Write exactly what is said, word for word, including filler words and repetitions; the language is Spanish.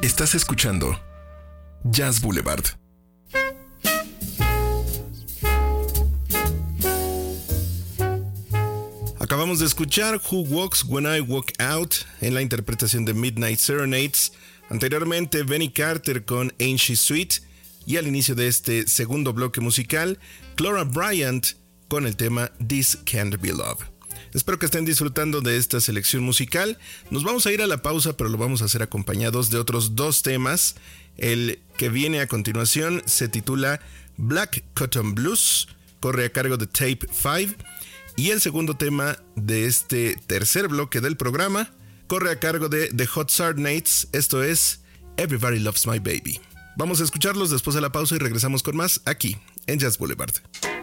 Estás escuchando Jazz Boulevard. Acabamos de escuchar Who Walks When I Walk Out en la interpretación de Midnight Serenades. Anteriormente Benny Carter con Ain't She Sweet. Y al inicio de este segundo bloque musical, Clara Bryant con el tema This Can't Be Love. Espero que estén disfrutando de esta selección musical. Nos vamos a ir a la pausa, pero lo vamos a hacer acompañados de otros dos temas. El que viene a continuación se titula Black Cotton Blues, corre a cargo de Tape cinco. Y el segundo tema de este tercer bloque del programa corre a cargo de The Hot Sarnates. Esto es Everybody Loves My Baby. Vamos a escucharlos después de la pausa y regresamos con más aquí en Jazz Boulevard.